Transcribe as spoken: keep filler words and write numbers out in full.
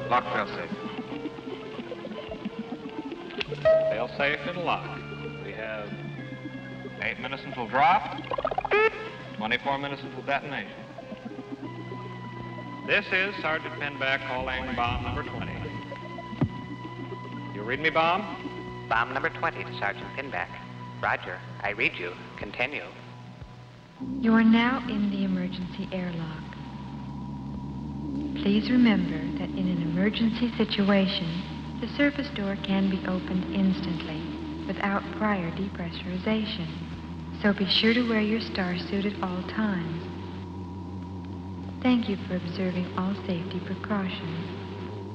Lock failsafe. Failsafe and lock. We have eight minutes until drop, twenty-four minutes until detonation. This is Sergeant Pinback calling bomb number twenty. You read me, bomb? Bomb number twenty to Sergeant Pinback. Roger, I read you. Continue. You are now in the emergency airlock. Please remember that in an emergency situation, the surface door can be opened instantly without prior depressurization. So be sure to wear your starsuit at all times. Thank you for observing all safety precautions.